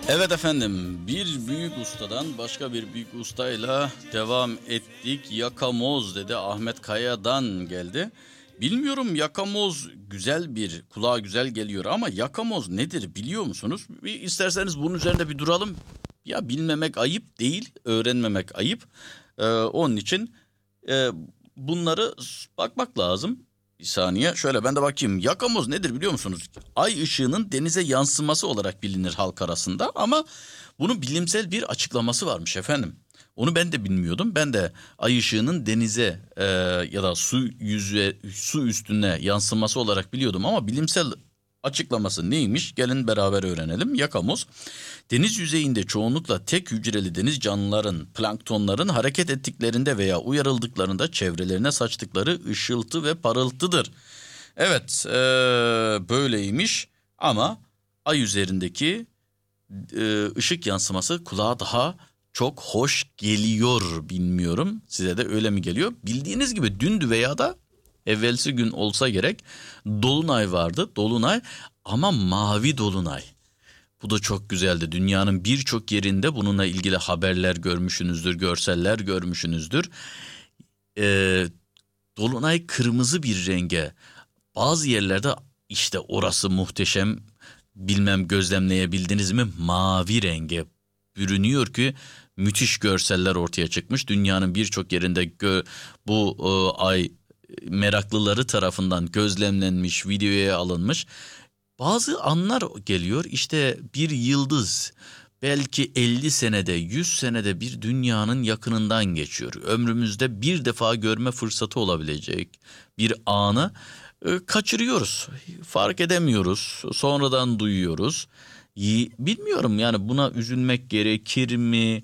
Evet efendim, bir büyük ustadan başka bir büyük ustayla devam ettik. Yakamoz dedi, Ahmet Kaya'dan geldi. Bilmiyorum, yakamoz güzel, bir kulağa güzel geliyor ama yakamoz nedir biliyor musunuz? Bir isterseniz bunun üzerinde bir duralım. Ya bilmemek ayıp değil, öğrenmemek ayıp. Onun için e, bunları bakmak lazım. Bir saniye, şöyle ben de bakayım. Yakamoz nedir biliyor musunuz? Ay ışığının denize yansıması olarak bilinir halk arasında ama bunun bilimsel bir açıklaması varmış efendim. Onu ben de bilmiyordum. Ben de ay ışığının denize ya da su üstüne yansıması olarak biliyordum ama bilimsel açıklaması neymiş? Gelin beraber öğrenelim. Yakamoz, deniz yüzeyinde çoğunlukla tek hücreli deniz canlıların, planktonların hareket ettiklerinde veya uyarıldıklarında çevrelerine saçtıkları ışıltı ve parıltıdır. Evet, böyleymiş ama ay üzerindeki ışık yansıması kulağa daha çok hoş geliyor, bilmiyorum. Size de öyle mi geliyor? Bildiğiniz gibi dündü veya da evvelsi gün olsa gerek dolunay vardı. Dolunay ama mavi dolunay. Bu da çok güzeldi. Dünyanın birçok yerinde bununla ilgili haberler görmüşsünüzdür, görseller görmüşsünüzdür. Ee, Dolunay kırmızı bir renge. Bazı yerlerde işte orası muhteşem, bilmem gözlemleyebildiniz mi, mavi renge bürünüyor ki müthiş görseller ortaya çıkmış. Dünyanın birçok yerinde bu ay meraklıları tarafından gözlemlenmiş, videoya alınmış. Bazı anlar geliyor, işte bir yıldız belki 50 senede 100 senede bir dünyanın yakınından geçiyor. Ömrümüzde bir defa görme fırsatı olabilecek bir anı kaçırıyoruz. Fark edemiyoruz. Sonradan duyuyoruz. Bilmiyorum yani, buna üzülmek gerekir mi?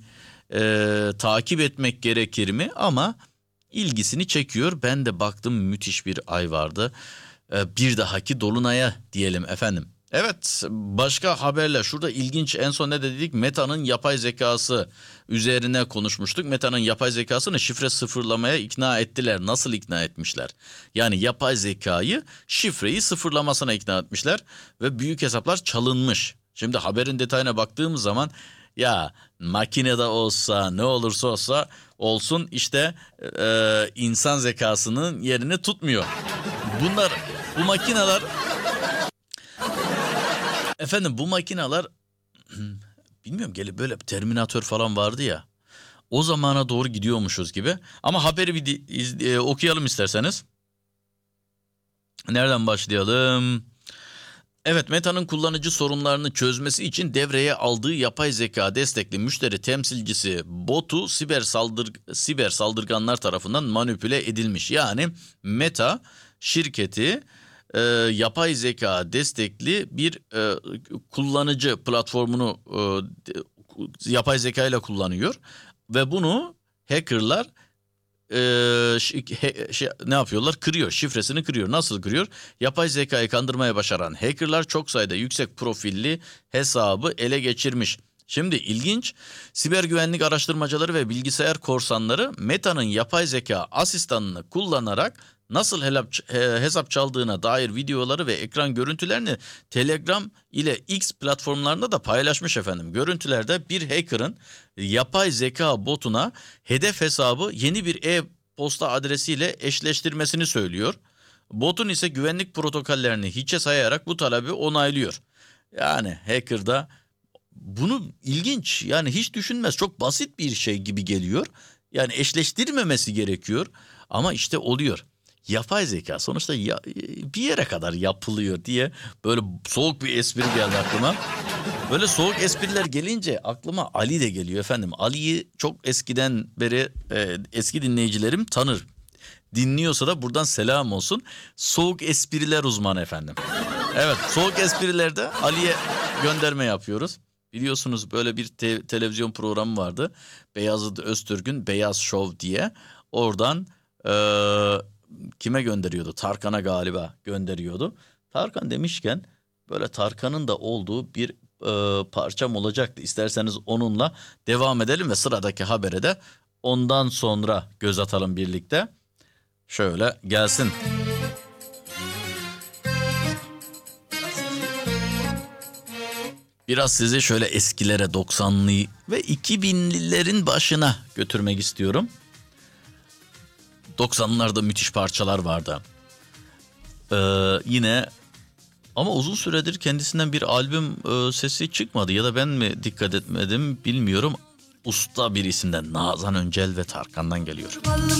Takip etmek gerekir mi? Ama ilgisini çekiyor. Ben de baktım, müthiş bir ay vardı. Bir dahaki dolunaya diyelim efendim. Evet, başka haberler. Şurada ilginç, en son ne dedik? Meta'nın yapay zekası üzerine konuşmuştuk. Meta'nın yapay zekasını şifre sıfırlamaya ikna ettiler. Nasıl ikna etmişler? Yani yapay zekayı şifreyi sıfırlamasına ikna etmişler ve büyük hesaplar çalınmış. Şimdi haberin detayına baktığımız zaman, ya makinede olsa ne olursa olsun işte insan zekasının yerini tutmuyor. Bu makineler efendim, bu makineler bilmiyorum, gelip böyle Terminator falan vardı ya, o zamana doğru gidiyormuşuz gibi. Ama haberi bir okuyalım isterseniz. Nereden başlayalım? Evet, Meta'nın kullanıcı sorunlarını çözmesi için devreye aldığı yapay zeka destekli müşteri temsilcisi botu siber saldırganlar tarafından manipüle edilmiş. Yani Meta şirketi yapay zeka destekli bir kullanıcı platformunu yapay zeka ile kullanıyor ve bunu hackerlar ne yapıyorlar? Kırıyor, şifresini kırıyor. Nasıl kırıyor? Yapay zekayı kandırmaya başaran hackerlar çok sayıda yüksek profilli hesabı ele geçirmiş. Şimdi ilginç, siber güvenlik araştırmacıları ve bilgisayar korsanları Meta'nın yapay zeka asistanını kullanarak nasıl hesap çaldığına dair videoları ve ekran görüntülerini Telegram ile X platformlarında da paylaşmış efendim. Görüntülerde bir hacker'ın yapay zeka botuna hedef hesabı yeni bir e-posta adresiyle eşleştirmesini söylüyor. Botun ise güvenlik protokollerini hiçe sayarak bu talebi onaylıyor. Yani hacker da bunu, ilginç yani, hiç düşünmez, çok basit bir şey gibi geliyor. Yani eşleştirmemesi gerekiyor ama işte oluyor. Yapay zeka sonuçta bir yere kadar yapılıyor diye böyle soğuk bir espri geldi aklıma. Böyle soğuk espriler gelince aklıma Ali de geliyor efendim. Ali'yi çok eskiden beri eski dinleyicilerim tanır. Dinliyorsa da buradan selam olsun. Soğuk espriler uzmanı efendim. Evet, soğuk esprilerde Ali'ye gönderme yapıyoruz. Biliyorsunuz böyle bir televizyon programı vardı. Beyazıt Öztürk'ün Beyaz Şov diye. Oradan kime gönderiyordu? Tarkan'a galiba gönderiyordu. Tarkan demişken, böyle Tarkan'ın da olduğu bir parçam olacaktı. İsterseniz onunla devam edelim ve sıradaki habere de ondan sonra göz atalım birlikte. Şöyle gelsin. Biraz sizi şöyle eskilere 90'lı ve 2000'lilerin başına götürmek istiyorum. 90'larda müthiş parçalar vardı. Yine ama uzun süredir kendisinden bir albüm sesi çıkmadı ya da ben mi dikkat etmedim bilmiyorum. Usta bir isimden Nazan Öncel ve Tarkan'dan geliyor.